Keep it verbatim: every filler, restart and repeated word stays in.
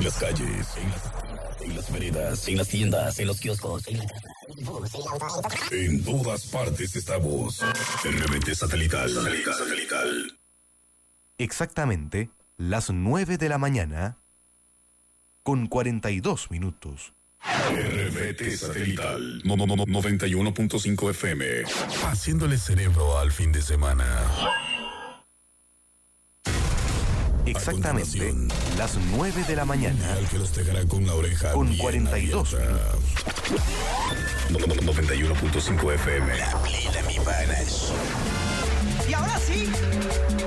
las calles, en las, en las veredas, en las tiendas, en los kioscos, en la casa, en el bus, en el auto, en todas partes estamos. R B T satelital, satelital, satelital. Exactamente las nueve de la mañana con cuarenta y dos minutos. R B T satelital, no, no, no, noventa y uno punto cinco F M, haciéndole cerebro al fin de semana. Exactamente las nueve de la mañana al que los dejará con la oreja con cuarenta y dos minutos. No, no, no, noventa y uno punto cinco F M. La plena, mi panas. Y ahora sí.